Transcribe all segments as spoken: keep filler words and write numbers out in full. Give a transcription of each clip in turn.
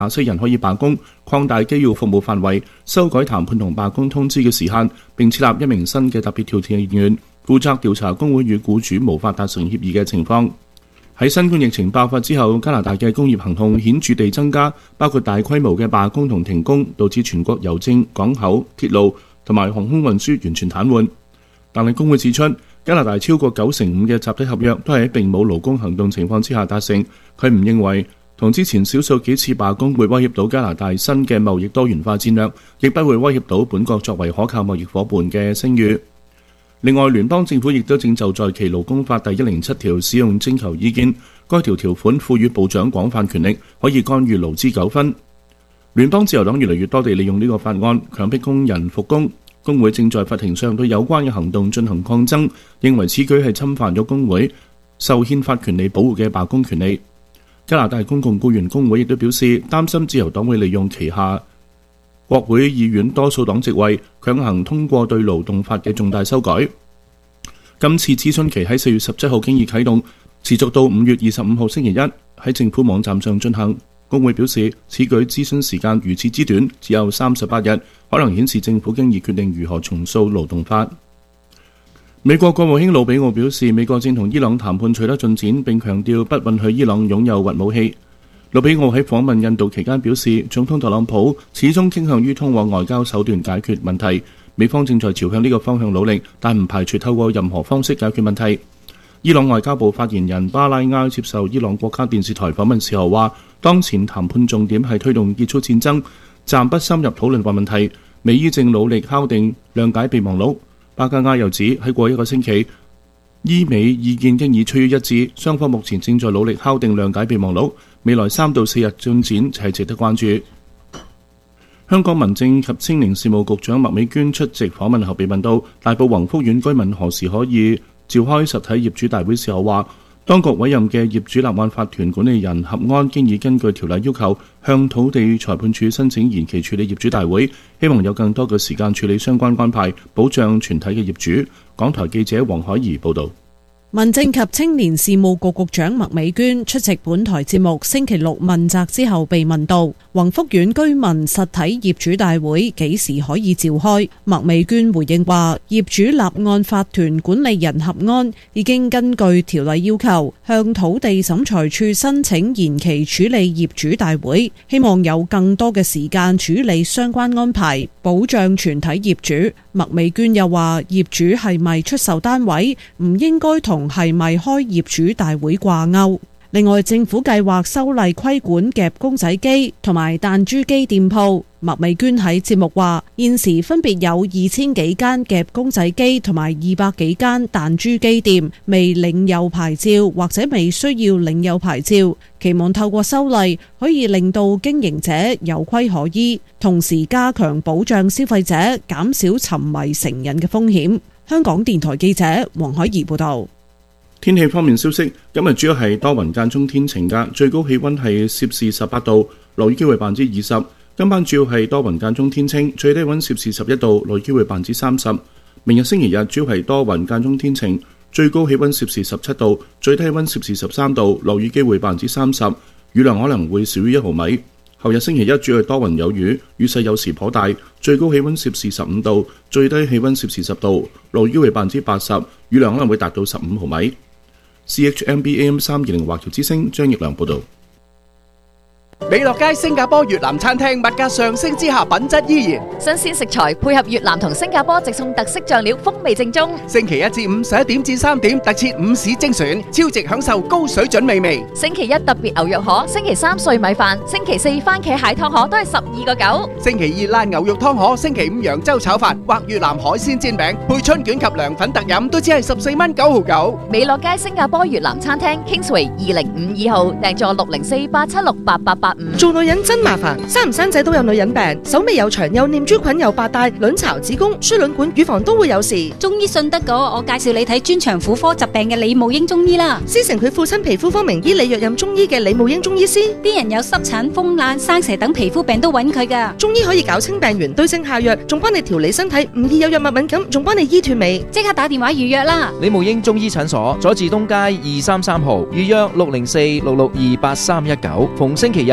哪些人可以罷工，擴大機要服務範圍，修改談判同罷工通知嘅時限，並設立一名新嘅特別調停員，負責調查工會與僱主無法達成協議嘅情況。喺新冠疫情爆發之後，加拿大嘅工業行動顯著地增加，包括大規模嘅罷工同停工，導致全國郵政、港口、鐵路同埋航空運輸完全癱瘓。但係工會指出，加拿大超過九成五嘅集體合約都係喺並冇勞工行動情況之下達成。佢唔認為同之前少數幾次罷工會威脅到加拿大新嘅貿易多元化戰略，亦不會威脅到本國作為可靠貿易夥伴嘅聲譽。另外，聯邦政府亦都正就在其勞工法第一零七條使用徵求意見，該條條款賦予部長廣泛權力，可以干預勞資糾紛。聯邦自由黨越嚟越多地利用呢個法案強迫工人復工，工會正在法庭上對有關嘅行動進行抗爭，認為此舉係侵犯咗工會受憲法權利保護嘅罷工權利。加拿大公共僱員工會亦都表示擔心自由黨會利用旗下國會議院多數黨席位，強行通過對勞動法嘅重大修改。今次諮詢期喺四月十七號經已啟動，持續到五月二十五號星期一喺政府網站上進行。工會表示，此舉諮詢時間如此之短，只有三十八日，可能顯示政府經已決定如何重塑勞動法。美國國務卿魯比奧表示，美國正同伊朗談判取得進展，並強調不允許伊朗擁有核武器。魯比奧喺訪問印度期間表示，總統特朗普始終傾向於通過外交手段解決問題，美方正在朝向呢個方向努力，但唔排除透過任何方式解決問題。伊朗外交部發言人巴拉埃接受伊朗國家電視台訪問時候話，當前談判重點係推動結束戰爭，暫不深入討論核問題。美伊正努力敲定諒解備忘錄。巴加埃又指喺過一個星期，伊美意見經已趨於一致，雙方目前正在努力敲定諒解備忘錄，未來三到四日進展係值得關注。香港民政及青年事務局長麥美娟出席訪問後被問到大埔宏福苑居民何時可以召開實體業主大會時候話，當局委任嘅業主立案法團管理人合安經已根據條例要求向土地裁判處申請延期處理業主大會，希望有更多嘅時間處理相關安排，保障全體嘅業主。港台記者黃海怡報導。 民政及青年事務局局長麥美娟出席本台節目星期六問責之後被問到宏福苑居民實體業主大會幾時可以召開，麥美娟回應話，業主立案法團管理人合安已經根據條例要求向土地審裁處申請延期處理業主大會，希望有更多嘅時間處理相關安排，保障全體業主。麥美娟又話，業主係咪出售單位唔應該同係咪開業主大會掛鈎。另外，政府計劃修例規管夾公仔機同埋彈珠機店鋪。麥美娟喺節目話，現時分別有二千幾間夾公仔機同埋二百幾間彈珠機店未領有牌照或者未需要領有牌照，期望透過修例可以令到經營者有規可依，同時加強保障消費者，減少沉迷成癮嘅風險。香港電台記者黃海怡報道。 天氣方面消息，今日主要係多雲間中天晴㗎，最高氣溫係攝氏十八度，落雨機會百分之二十。今晚主要係多雲間中天晴，最低溫攝氏十一度，落雨機會百分之三十。明日星期日主要係多雲間中天晴，最高氣溫攝氏十七度，最低溫攝氏十三度，落雨機會百分之三十，雨量可能會少於一毫米。後日星期一主要係多雲有雨，雨勢有時頗大，最高氣溫攝氏十五度，最低氣溫攝氏十度，落雨機會百分之八十，雨量可能會達到十五毫米。C H M B A M 三二零華僑之聲張奕良報道。 美樂街新加坡越南餐廳物價上升之下，品質依然。 新鮮食材配合越南同新加坡直送特色醬料，風味正宗。 星期一至五十一點至三點，特設午市精選，超值享受高水準美味。 星期一特別牛肉河，星期三碎米飯，星期四番茄蟹湯河都係十二個九。 星期二辣牛肉湯河，星期五揚州炒飯或越南海鮮煎餅，配春卷及涼粉特飲都只係十四蚊九毫九。 美樂街新加坡越南餐廳 Kingsway 二零五二號，訂座六零四八七六八八八五。 做女人真麻煩，生唔生仔都有女人病，手尾又長又念珠菌又白帶，卵巢、子宮、輸卵管、乳房都會有事。 中醫信得過，我介紹你睇專長婦科疾病嘅李慕英中醫啦。 師承佢父親皮膚科名醫李若任中醫嘅李慕英中醫師， 啲人有濕疹、風癩、生蛇等皮膚病都揾佢噶。 中醫可以搞清病源，對症下藥，仲幫你調理身體，唔易有藥物敏感，仲幫你醫斷尾。 即刻打電話預約啦！ 李慕英中醫診所，佐治東街二三三號，預約六零四六六二八三一九，逢星期日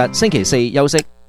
星期四休息。